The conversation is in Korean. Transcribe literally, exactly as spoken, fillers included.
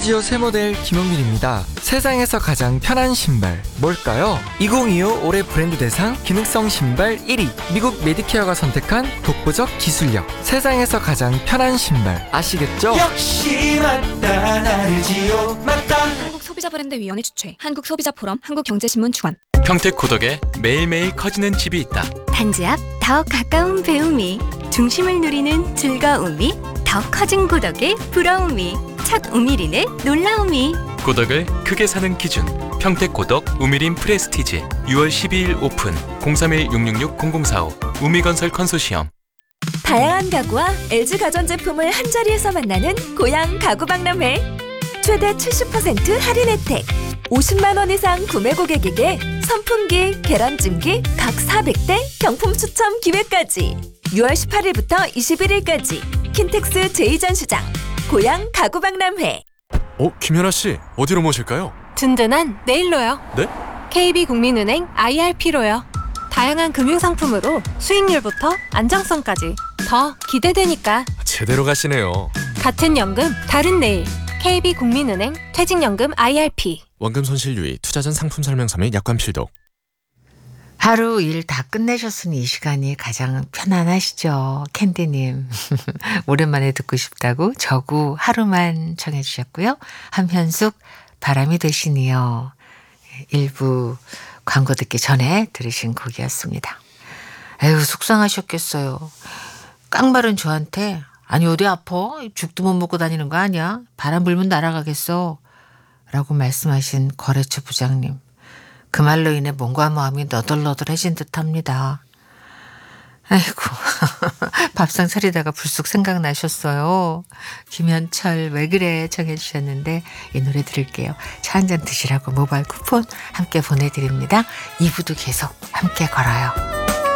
알지오 새 모델 김용민입니다. 세상에서 가장 편한 신발 뭘까요? 이천이십오 올해 브랜드 대상 기능성 신발 일 위, 미국 메디케어가 선택한 독보적 기술력. 세상에서 가장 편한 신발 아시겠죠? 역시 맞다, 알지오 맞다. 한국소비자브랜드위원회 주최, 한국소비자포럼, 한국경제신문 주관. 평택고덕에 매일매일 커지는 집이 있다. 단지 앞 더 가까운 배움이, 중심을 누리는 즐거움이, 더 커진 고덕의 부러움이, 첫 우미린의 놀라움이. 고덕을 크게 사는 기준, 평택고덕 우미린 프레스티지. 유월 십이일 오픈. 공삼일 육육육 공공사오. 우미건설 컨소시엄. 다양한 가구와 엘지 가전제품을 한자리에서 만나는 고양 가구박람회. 최대 칠십 퍼센트 할인 혜택, 오십만 원 이상 구매 고객에게 선풍기, 계란찜기 각 사백 대 경품 추첨 기회까지. 유월 십팔일부터 이십일일까지 킨텍스 제이 전시장 고양 가구박람회. 어, 김연아 씨, 어디로 모실까요? 든든한 내일로요. 네? 케이비국민은행 아이알피로요. 다양한 금융상품으로 수익률부터 안정성까지 더 기대되니까. 제대로 가시네요. 같은 연금, 다른 내일. 케이비국민은행 퇴직연금 아이알피. 원금 손실 유의, 투자 전 상품 설명서 및 약관 필독. 하루 일 다 끝내셨으니 이 시간이 가장 편안하시죠? 캔디님. 오랜만에 듣고 싶다고 저구 하루만 청해 주셨고요. 함현숙 바람이 되시니요. 일부 광고 듣기 전에 들으신 곡이었습니다. 에휴, 속상하셨겠어요. 깡마른 저한테 아니 어디 아파? 죽도 못 먹고 다니는 거 아니야? 바람 불면 날아가겠어. 라고 말씀하신 거래처 부장님. 그 말로 인해 몸과 마음이 너덜너덜해진 듯합니다. 아이고 밥상 차리다가 불쑥 생각나셨어요. 김현철 왜 그래 청해 주셨는데 이 노래 들을게요. 차 한잔 드시라고 모바일 쿠폰 함께 보내드립니다. 이 부도 계속 함께 걸어요.